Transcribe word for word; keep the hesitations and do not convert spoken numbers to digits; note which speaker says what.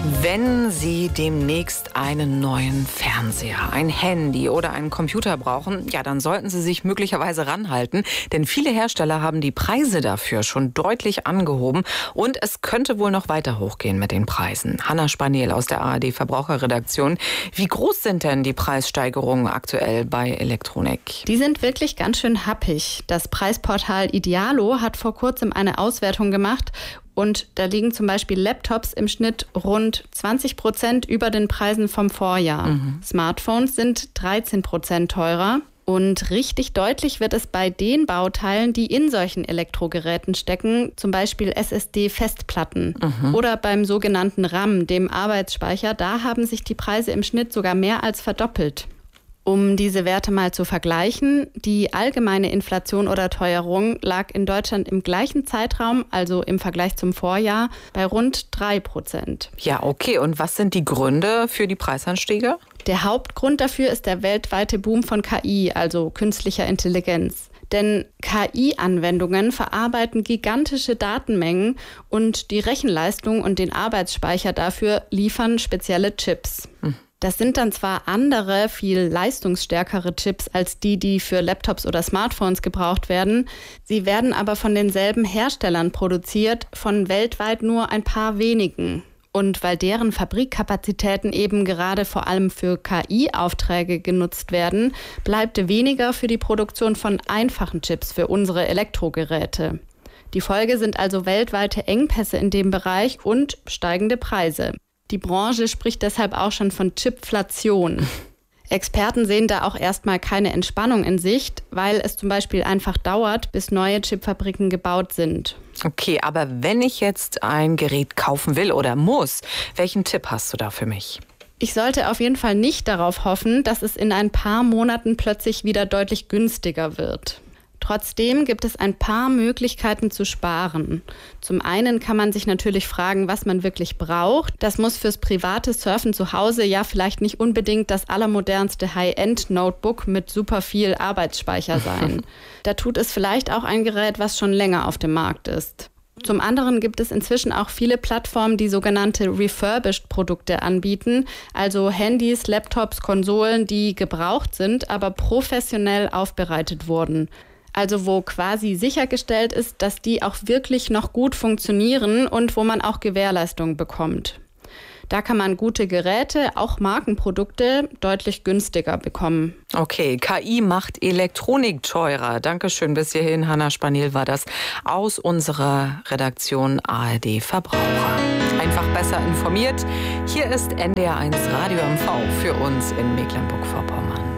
Speaker 1: Wenn Sie demnächst einen neuen Fernseher, ein Handy oder einen Computer brauchen, ja, dann sollten Sie sich möglicherweise ranhalten, denn viele Hersteller haben die Preise dafür schon deutlich angehoben und es könnte wohl noch weiter hochgehen mit den Preisen. Hanna Spaniel aus der A R D Verbraucherredaktion. Wie groß sind denn die Preissteigerungen aktuell bei Elektronik?
Speaker 2: Die sind wirklich ganz schön happig. Das Preisportal Idealo hat vor kurzem eine Auswertung gemacht. Und da liegen zum Beispiel Laptops im Schnitt rund zwanzig Prozent über den Preisen vom Vorjahr. Mhm. Smartphones sind dreizehn Prozent teurer. Und richtig deutlich wird es bei den Bauteilen, die in solchen Elektrogeräten stecken, zum Beispiel S S D-Festplatten mhm. oder beim sogenannten RAM, dem Arbeitsspeicher. Da haben sich die Preise im Schnitt sogar mehr als verdoppelt. Um diese Werte mal zu vergleichen, die allgemeine Inflation oder Teuerung lag in Deutschland im gleichen Zeitraum, also im Vergleich zum Vorjahr, bei rund drei Prozent.
Speaker 1: Ja, okay. Und was sind die Gründe für die Preisanstiege?
Speaker 2: Der Hauptgrund dafür ist der weltweite Boom von K I, also künstlicher Intelligenz. Denn K I-Anwendungen verarbeiten gigantische Datenmengen und die Rechenleistung und den Arbeitsspeicher dafür liefern spezielle Chips. Hm. Das sind dann zwar andere, viel leistungsstärkere Chips als die, die für Laptops oder Smartphones gebraucht werden. Sie werden aber von denselben Herstellern produziert, von weltweit nur ein paar wenigen. Und weil deren Fabrikkapazitäten eben gerade vor allem für K I-Aufträge genutzt werden, bleibt weniger für die Produktion von einfachen Chips für unsere Elektrogeräte. Die Folge sind also weltweite Engpässe in dem Bereich und steigende Preise. Die Branche spricht deshalb auch schon von Chipflation. Experten sehen da auch erstmal keine Entspannung in Sicht, weil es zum Beispiel einfach dauert, bis neue Chipfabriken gebaut sind.
Speaker 1: Okay, aber wenn ich jetzt ein Gerät kaufen will oder muss, welchen Tipp hast du da für mich?
Speaker 2: Ich sollte auf jeden Fall nicht darauf hoffen, dass es in ein paar Monaten plötzlich wieder deutlich günstiger wird. Trotzdem gibt es ein paar Möglichkeiten zu sparen. Zum einen kann man sich natürlich fragen, was man wirklich braucht. Das muss fürs private Surfen zu Hause ja vielleicht nicht unbedingt das allermodernste High-End-Notebook mit super viel Arbeitsspeicher sein. Da tut es vielleicht auch ein Gerät, was schon länger auf dem Markt ist. Zum anderen gibt es inzwischen auch viele Plattformen, die sogenannte Refurbished-Produkte anbieten, also Handys, Laptops, Konsolen, die gebraucht sind, aber professionell aufbereitet wurden. Also wo quasi sichergestellt ist, dass die auch wirklich noch gut funktionieren und wo man auch Gewährleistung bekommt. Da kann man gute Geräte, auch Markenprodukte, deutlich günstiger bekommen.
Speaker 1: Okay, K I macht Elektronik teurer. Dankeschön bis hierhin. Hanna Spaniel war das aus unserer Redaktion A R D Verbraucher. Einfach besser informiert. Hier ist N D R eins Radio M V für uns in Mecklenburg-Vorpommern.